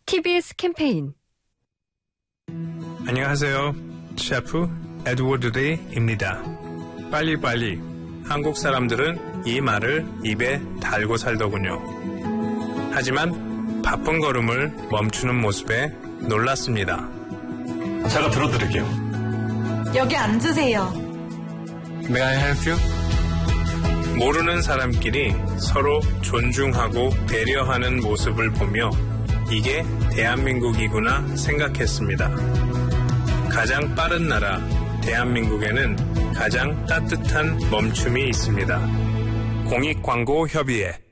TBS 캠페인. 안녕하세요. 셰프 에드워드 데이입니다. 빨리빨리. 한국 사람들은 이 말을 입에 달고 살더군요. 하지만 바쁜 걸음을 멈추는 모습에 놀랐습니다. 제가 들어드릴게요. 여기 앉으세요. May I help you? 모르는 사람끼리 서로 존중하고 배려하는 모습을 보며 이게 대한민국이구나 생각했습니다. 가장 빠른 나라 대한민국에는 가장 따뜻한 멈춤이 있습니다. 공익광고협의회